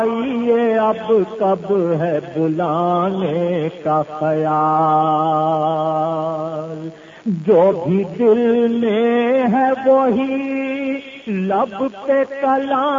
ये अब कब है बुलाने का ख्याल, जो भी दिल में है वही लब पे कलाम